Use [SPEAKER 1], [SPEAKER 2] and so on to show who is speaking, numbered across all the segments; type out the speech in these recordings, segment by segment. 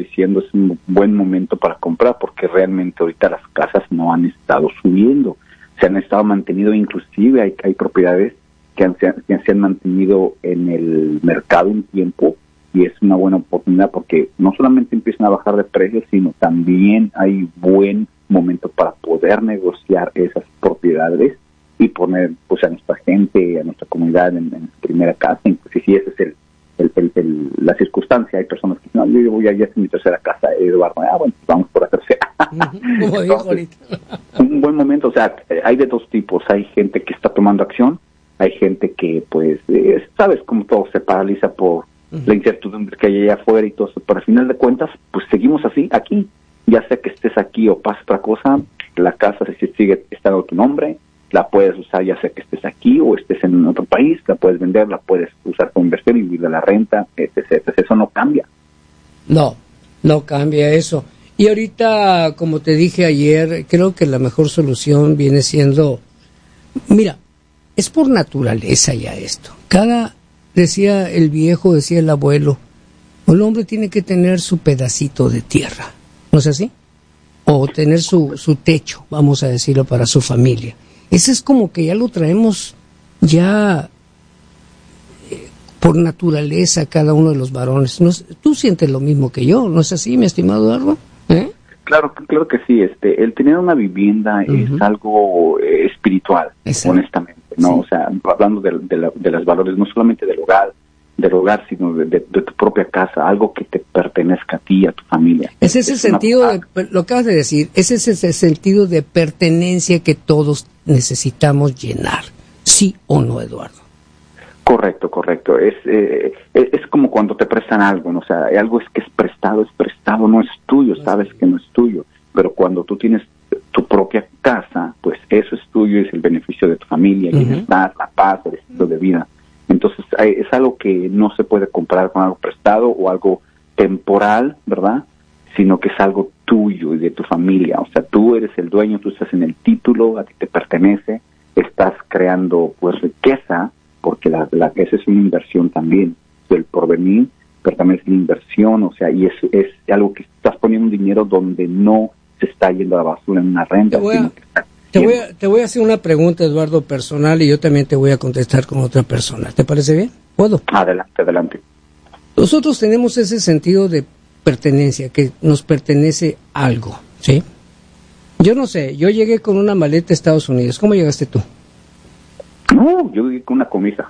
[SPEAKER 1] diciendo, es un buen momento para comprar, porque realmente ahorita las casas no han estado subiendo, se han estado mantenido, inclusive hay propiedades que se han mantenido en el mercado un tiempo, y es una buena oportunidad porque no solamente empiezan a bajar de precios, sino también hay buen momento para poder negociar esas propiedades y poner pues a nuestra gente, a nuestra comunidad en su primera casa. Entonces, si esa es la circunstancia, hay personas que no, yo voy a ir a mi tercera casa, Eduardo, bueno, pues vamos por la tercera. Entonces, un buen momento, o sea, hay de dos tipos, hay gente que está tomando acción, hay gente que pues, sabes cómo todo se paraliza por la incertidumbre que hay allá afuera y todo eso, pero al final de cuentas, pues seguimos así, aquí, ya sea que estés aquí o pase otra cosa, la casa se sigue estando a tu nombre, la puedes usar ya sea que estés aquí o estés en otro país, la puedes vender, la puedes usar como inversión y vivir de la renta, etc. Eso no cambia.
[SPEAKER 2] No cambia eso. Y ahorita, como te dije ayer, creo que la mejor solución viene siendo, mira, es por naturaleza ya esto. Decía el abuelo, el hombre tiene que tener su pedacito de tierra, ¿no es así? O tener su techo, vamos a decirlo, para su familia. Ese es como que ya lo traemos ya por naturaleza cada uno de los varones. Tú sientes lo mismo que yo, ¿no es así, mi estimado Eduardo?
[SPEAKER 1] Claro que sí. El tener una vivienda es algo espiritual, honestamente, ¿no? Sí. O sea, hablando de los valores, no solamente del hogar, sino de tu propia casa, algo que te pertenezca a ti, a tu familia.
[SPEAKER 2] Es ese sentido, lo acabas de decir, es ese sentido de pertenencia que todos necesitamos llenar, ¿sí o no, Eduardo?
[SPEAKER 1] Correcto. Es como cuando te prestan algo, ¿no? O sea, algo es prestado, no es tuyo, sabes que no es tuyo, pero cuando tú tienes tu propia casa, pues eso es tuyo, es el beneficio de tu familia, el bienestar, la paz, el estilo de vida. Entonces, es algo que no se puede comparar con algo prestado o algo temporal, ¿verdad? Sino que es algo tuyo y de tu familia. O sea, tú eres el dueño, tú estás en el título, a ti te pertenece, estás creando, pues, riqueza, porque la riqueza es una inversión también. El porvenir pertenece a la inversión, o sea, y es algo que estás poniendo un dinero donde no se está yendo a la basura en una renta.
[SPEAKER 2] Te voy a hacer una pregunta, Eduardo, personal, y yo también te voy a contestar con otra persona. ¿Te parece bien? ¿Puedo?
[SPEAKER 1] Adelante.
[SPEAKER 2] Nosotros tenemos ese sentido de pertenencia, que nos pertenece algo, ¿sí? Yo no sé, yo llegué con una maleta a Estados Unidos. ¿Cómo llegaste tú?
[SPEAKER 1] No, yo llegué con una comisa.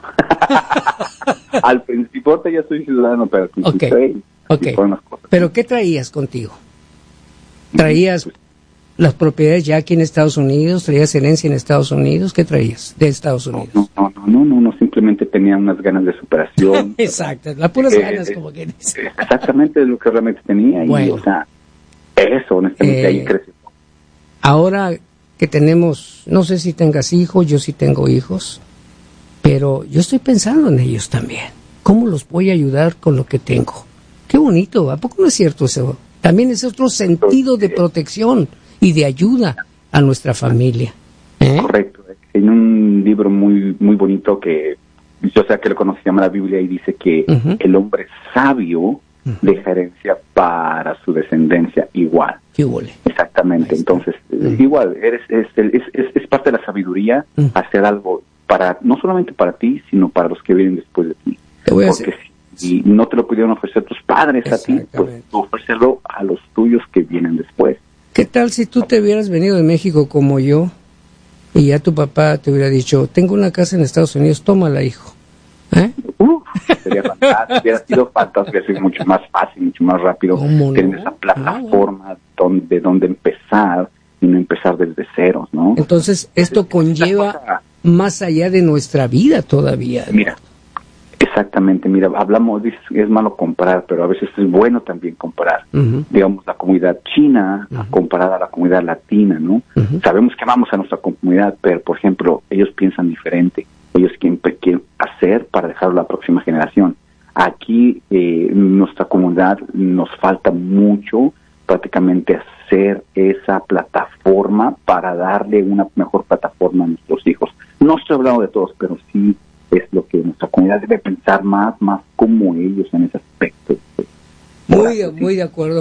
[SPEAKER 1] Al principio ya soy ciudadano, pero
[SPEAKER 2] Okay. ¿Pero qué traías contigo? ¿Traías las propiedades ya aquí en Estados Unidos? ¿Traías herencia en Estados Unidos? ¿Qué traías de Estados Unidos?
[SPEAKER 1] No, simplemente tenía unas ganas de superación.
[SPEAKER 2] Exacto, las puras ganas, como que dice.
[SPEAKER 1] Exactamente lo que realmente tenía, y o sea, eso, honestamente, ahí creció.
[SPEAKER 2] Ahora que tenemos, no sé si tengas hijos, yo sí tengo hijos, pero yo estoy pensando en ellos también. ¿Cómo los voy a ayudar con lo que tengo? Qué bonito, ¿a poco no es cierto eso? También es otro sentido de protección y de ayuda a nuestra familia.
[SPEAKER 1] Correcto. En un libro muy muy bonito que yo sé que lo conoce, se llama la Biblia, y dice que el hombre sabio deja herencia para su descendencia igual.
[SPEAKER 2] ¿Qué huele?
[SPEAKER 1] Exactamente. Entonces, igual, es parte de la sabiduría hacer algo para, no solamente para ti, sino para los que vienen después de ti. Porque si no te lo pudieron ofrecer tus padres a ti, pues ofrecerlo a los tuyos que vienen después.
[SPEAKER 2] ¿Qué tal si tú te hubieras venido de México como yo y ya tu papá te hubiera dicho, tengo una casa en Estados Unidos, tómala, hijo?
[SPEAKER 1] Sería fantástico, hubiera sido fantástico, hubiera sido mucho más fácil, mucho más rápido tener esa plataforma donde empezar y no empezar desde ceros, ¿no?
[SPEAKER 2] Entonces, esto conlleva más allá de nuestra vida todavía, ¿no?
[SPEAKER 1] Mira, exactamente, hablamos, es malo comparar, pero a veces es bueno también comparar. Digamos, la comunidad china comparada a la comunidad latina, ¿no? Sabemos que amamos a nuestra comunidad, pero, por ejemplo, ellos piensan diferente. Ellos quieren hacer para dejarlo a la próxima generación. Aquí, nuestra comunidad, nos falta mucho prácticamente hacer esa plataforma para darle una mejor plataforma a nuestros hijos. No estoy hablando de todos, pero sí es lo que nuestra comunidad debe pensar más como ellos en ese aspecto.
[SPEAKER 2] Muy de acuerdo